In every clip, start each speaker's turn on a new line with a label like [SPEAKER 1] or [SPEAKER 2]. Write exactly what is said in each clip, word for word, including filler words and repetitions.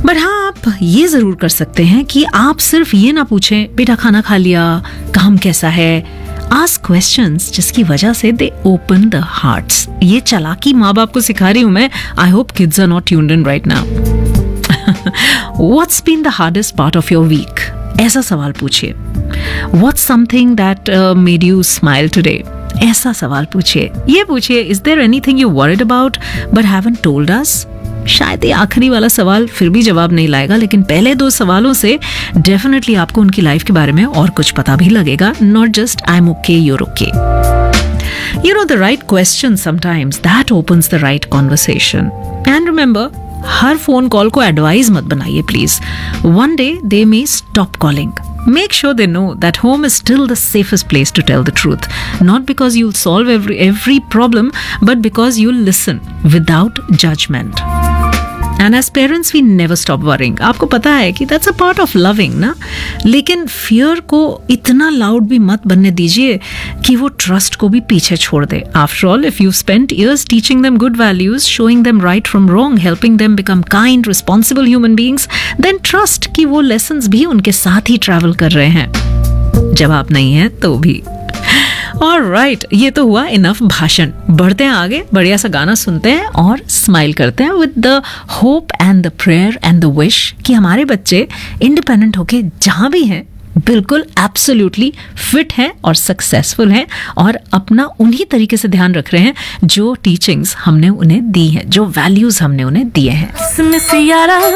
[SPEAKER 1] But हाँ, आप ये जरूर कर सकते हैं कि आप सिर्फ ये ना पूछें बेटा खाना खा लिया, काम कैसा है. आस्क क्वेश्चंस जिसकी वजह से दे ओपन द हार्ट्स. ये चालाकी माँ बाप को सिखा रही हूं मैं. I hope kids are not tuned in right now. What's been the hardest part of your week? ऐसा सवाल पूछिए. What's something that made you smile today? ऐसा सवाल पूछिए. ये पूछिए, is there anything you worried about but haven't told us? शायद ये आखिरी वाला सवाल फिर भी जवाब नहीं लाएगा, लेकिन पहले दो सवालों से डेफिनेटली आपको उनकी लाइफ के बारे में और कुछ पता भी लगेगा. Not just I am okay, you're okay. You know, the right question sometimes that opens the right conversation. And remember, her phone call को एडवाइस मत बनाइए please. One day they may stop calling. Make sure they know that home is still the safest place to tell the truth. Not because you'll solve every every problem, but because you'll listen without judgment. And as parents, we never stop worrying. आपको पता है कि that's a part of loving, ना? लेकिन fear को इतना loud भी मत बनने दीजिए कि वो trust को भी पीछे छोड़ दे. After all, if you've spent years teaching them good values, showing them right from wrong, helping them become kind, responsible human beings, then trust कि वो lessons भी उनके साथ ही travel कर रहे हैं. जब आप नहीं हैं तो भी. ऑलराइट, ये तो हुआ इनफ भाषण. बढ़ते हैं आगे, बढ़िया सा गाना सुनते हैं और स्माइल करते हैं with the hope and the prayer and the wish कि हमारे बच्चे इंडिपेंडेंट होके जहां भी हैं बिल्कुल एब्सोल्युटली फिट हैं और सक्सेसफुल हैं और अपना उन्हीं तरीके से ध्यान रख रहे हैं जो टीचिंग्स हमने उन्हें दी हैं, जो वैल्यूज हमने उन्हें दिए हैं.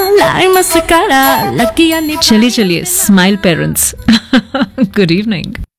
[SPEAKER 1] चलिए चलिए, स्माइल पेरेंट्स. Good evening.